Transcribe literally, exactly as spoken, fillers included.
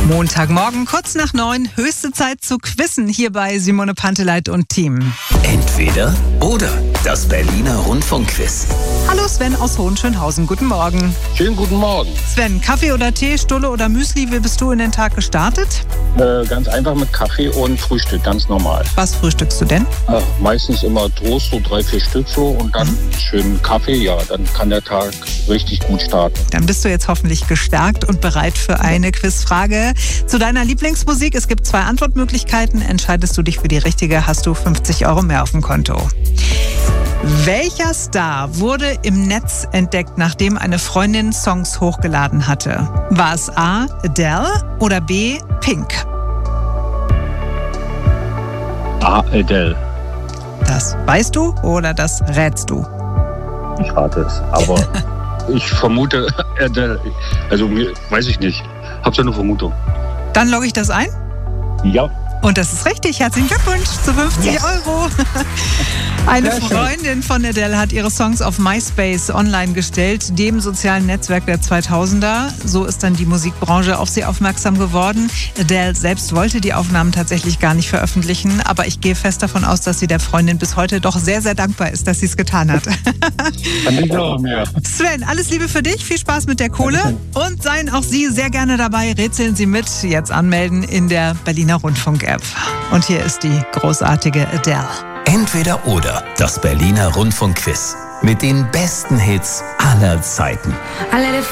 Montagmorgen, kurz nach neun, höchste Zeit zu quizzen hier bei Simone Panteleit und Team. Entweder oder, das Berliner Rundfunkquiz. Hallo Sven aus Hohenschönhausen, guten Morgen. Schönen guten Morgen. Sven, Kaffee oder Tee, Stulle oder Müsli, wie bist du in den Tag gestartet? Äh, ganz einfach mit Kaffee und Frühstück, ganz normal. Was frühstückst du denn? Äh, meistens immer Toast, so drei, vier Stück so und dann mhm. schön Kaffee, ja, dann kann der Tag richtig gut starten. Dann bist du jetzt hoffentlich gestärkt und bereit für eine Quizfrage zu deiner Lieblingsmusik. Es gibt zwei Antwortmöglichkeiten. Entscheidest du dich für die richtige, hast du fünfzig Euro mehr auf dem Konto. Welcher Star wurde im Netz entdeckt, nachdem eine Freundin Songs hochgeladen hatte? War es A. Adele oder B. Pink? A. Adele. Das weißt du oder das rätst du? Ich rate es, aber ich vermute Adele. Also mir, weiß ich nicht. Hab's ja nur Vermutung. Dann logge ich das ein? Ja. Und das ist richtig. Herzlichen Glückwunsch zu fünfzig yes. Euro. Eine Freundin von Adele hat ihre Songs auf MySpace online gestellt, dem sozialen Netzwerk der zweitausender. So ist dann die Musikbranche auf sie aufmerksam geworden. Adele selbst wollte die Aufnahmen tatsächlich gar nicht veröffentlichen, aber ich gehe fest davon aus, dass sie der Freundin bis heute doch sehr, sehr dankbar ist, dass sie es getan hat. Sven, alles Liebe für dich, viel Spaß mit der Kohle und seien auch Sie sehr gerne dabei. Rätseln Sie mit, jetzt anmelden in der Berliner Rundfunk-App. Und hier ist die großartige Adele. Entweder oder, das Berliner Rundfunkquiz mit den besten Hits aller Zeiten.